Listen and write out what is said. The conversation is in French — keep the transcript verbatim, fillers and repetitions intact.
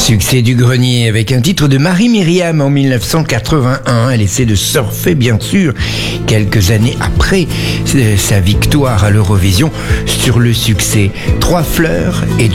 Succès du grenier avec un titre de Marie-Myriam en mille neuf cent quatre-vingt-un. Elle essaie de surfer, bien sûr, quelques années après sa victoire à l'Eurovision sur le succès Trois fleurs et